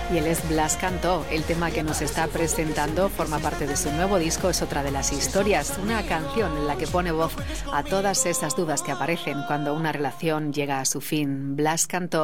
Y él es Blas Cantó. El tema que nos está presentando forma parte de su nuevo disco, es otra de las historias, una canción en la que pone voz a todas esas dudas que aparecen cuando una relación llega a su fin. Blas Cantó.